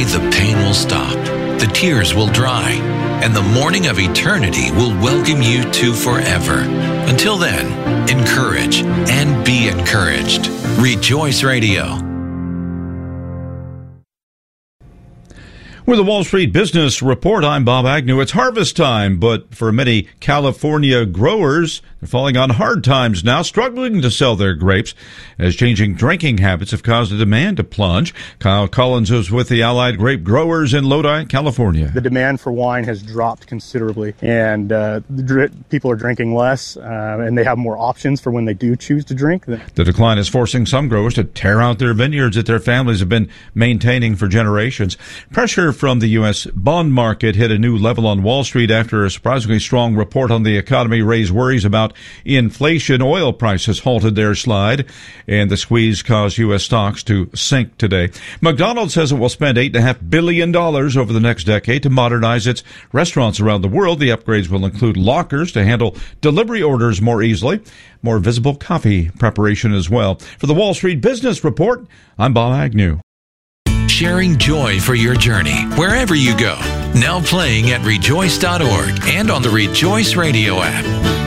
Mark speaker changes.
Speaker 1: the pain will stop, the tears will dry, and the morning of eternity will welcome you to forever. Until then, encourage and be encouraged. Rejoice Radio.
Speaker 2: With the Wall Street Business Report, I'm Bob Agnew. It's harvest time, but for many California growers, they're falling on hard times now, struggling to sell their grapes as changing drinking habits have caused the demand to plunge. Kyle Collins is with the Allied Grape Growers in Lodi, California.
Speaker 3: The demand for wine has dropped considerably, and people are drinking less, and they have more options for when they do choose to drink.
Speaker 2: The decline is forcing some growers to tear out their vineyards that their families have been maintaining for generations. Pressure from the U.S. bond market hit a new level on Wall Street after a surprisingly strong report on the economy raised worries about inflation. Oil prices halted their slide, and the squeeze caused U.S. stocks to sink today. McDonald's says it will spend $8.5 billion over the next decade to modernize its restaurants around the world. The upgrades will include lockers to handle delivery orders more easily, more visible coffee preparation as well. For the Wall Street Business Report, I'm Bob Agnew.
Speaker 1: Sharing joy for your journey, wherever you go. Now playing at rejoice.org and on the Rejoice Radio app.